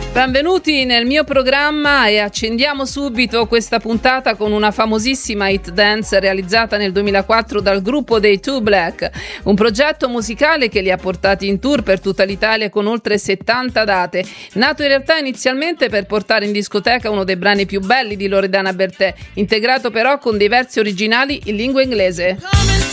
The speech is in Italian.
Benvenuti nel mio programma e accendiamo subito questa puntata con una famosissima hit dance realizzata nel 2004 dal gruppo dei Two Black, un progetto musicale che li ha portati in tour per tutta l'Italia con oltre 70 date, nato in realtà inizialmente per portare in discoteca uno dei brani più belli di Loredana Bertè, integrato però con dei versi originali in lingua inglese.